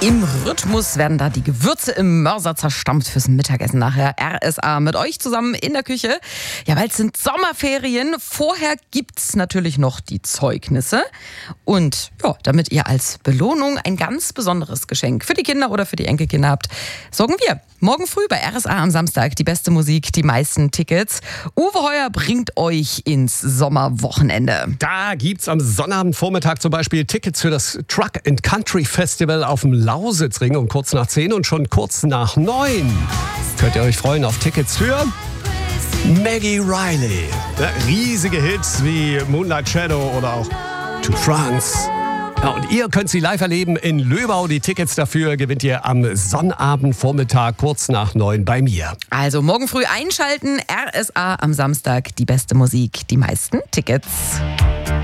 Im Rhythmus werden da die Gewürze im Mörser zerstampft fürs Mittagessen nachher. RSA mit euch zusammen in der Küche. Ja, weil es sind Sommerferien. Vorher gibt's natürlich noch die Zeugnisse. Und ja, damit ihr als Belohnung ein ganz besonderes Geschenk für die Kinder oder für die Enkelkinder habt, sorgen wir morgen früh bei RSA am Samstag die beste Musik, die meisten Tickets. Uwe Heuer bringt euch ins Sommerwochenende. Da gibt's am Sonnabendvormittag zum Beispiel Tickets für das Truck and Country Festival auf dem Lausitzring um kurz nach 10 und schon kurz nach 9. Könnt ihr euch freuen auf Tickets für Maggie Riley. Ja, riesige Hits wie Moonlight Shadow oder auch To France. Ja, und ihr könnt sie live erleben in Löbau. Die Tickets dafür gewinnt ihr am Sonnabendvormittag kurz nach 9 bei mir. Also morgen früh einschalten, RSA am Samstag, die beste Musik, die meisten Tickets.